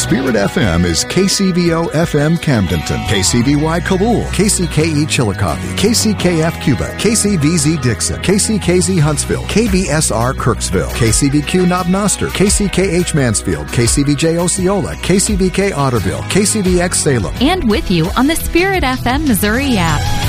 Spirit FM is KCVO FM Camdenton, KCVY Kabul, KCKE Chillicothe, KCKF Cuba, KCVZ Dixon, KCKZ Huntsville, KBSR Kirksville, KCBQ Knob Noster, KCKH Mansfield, KCBJ Osceola, KCBK Otterville, KCBX Salem. And with you on the Spirit FM Missouri app.